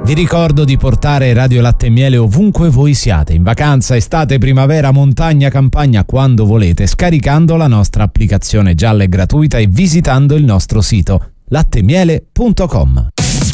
Vi ricordo di portare Radio Latte e Miele ovunque voi siate, in vacanza, estate, primavera, montagna, campagna, quando volete, scaricando la nostra applicazione gialla e gratuita e visitando il nostro sito lattemiele.com.